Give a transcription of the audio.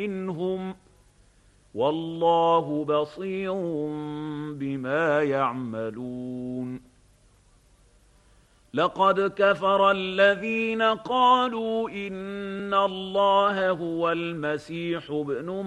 منهم والله بصير بما يعملون لقد كفر الذين قالوا إن الله هو المسيح ابن